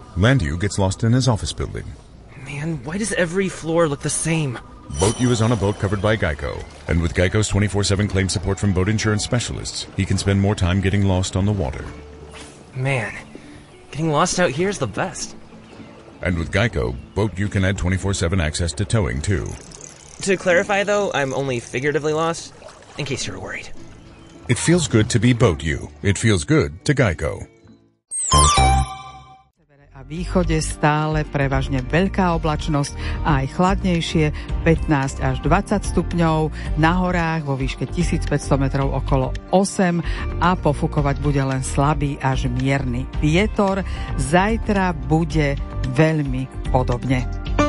Landu gets lost in his office building. Man, why does every floor look the same? Boat U is on a boat covered by Geico. And with Geico's 24/7 claim support from boat insurance specialists, he can spend more time getting lost on the water. Man, getting lost out here is the best. And with Geico, Boat U can add 24/7 access to towing, too. To clarify, though, I'm only figuratively lost, in case you're worried. It feels good to be Boat U. It feels good to Geico. A východe stále prevažne veľká oblačnosť a aj chladnejšie, 15 až 20 stupňov, na horách vo výške 1500 metrov okolo 8 a pofúkovať bude len slabý až mierny vietor. Zajtra bude veľmi podobne.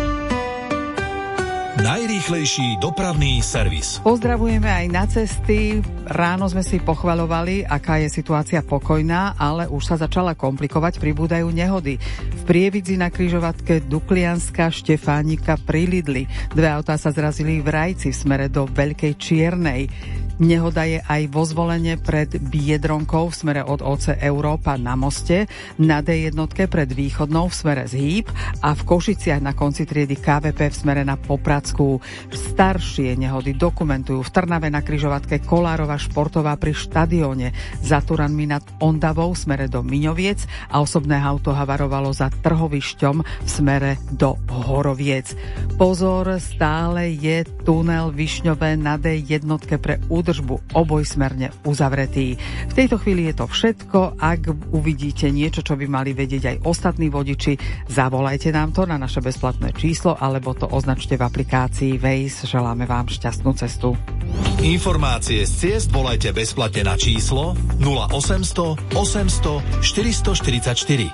Najrýchlejší dopravný servis. Pozdravujeme aj na cesty. Ráno sme si pochvaľovali, aká je situácia pokojná, ale už sa začala komplikovať, pribúdajú nehody. V Prievidzi na križovatke Duklianska Štefánika pri Lidli. 2 autá sa zrazili v Rajci v smere do Veľkej Čiernej. Nehoda je aj vo Zvolenie pred Biedronkou v smere od OC Európa na moste, na D1 pred Východnou v smere z Híb a v Košiciach na konci triedy KVP v smere na Popradskú. Staršie nehody dokumentujú v Trnave na križovatke Kolárova Športová pri štadióne, za Turanmi nad Ondavou v smere do Miňoviec a osobné auto havarovalo za Trhovišťom v smere do Horoviec. Pozor, stále je tunel Višňové na D1 pre údržbu obojsmerne uzavretý. V tejto chvíli je to všetko. Ak uvidíte niečo, čo by mali vedieť aj ostatní vodiči, zavolajte nám to na naše bezplatné číslo alebo to označte v aplikácii Waze. Želáme vám šťastnú cestu. Informácie z ciest volajte bezplatne na číslo 0800 800 444.